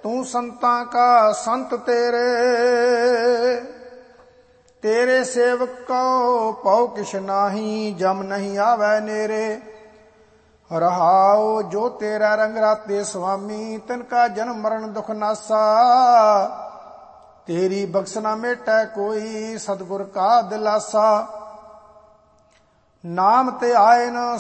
ਤੂੰ ਸੰਤਾਂ ਕਾ ਸੰਤ ਤੇਰੇ ਸੇਵਕ ਕਉ ਪਉ ਕਿਛ ਨਾਹੀ, ਜਮ ਨਹੀਂ ਆਵੈ ਨੇਰੇ। ਰਹਾਉ ਜੋ ਤੇਰਾ ਰੰਗ ਰਾਤੇ ਸੁਆਮੀ, ਤਿਨ ਕਾ ਜਨਮ ਮਰਨ ਦੁਖ ਨਾਸਾ। ਤੇਰੀ ਬਖਸ਼ ਨਾ ਮੇਟੈ ਕੋਈ, ਸਤਿਗੁਰ ਕਾ ਦਿਲਾਸਾ। ਨਾਮ ਤੇ ਆਏ ਨ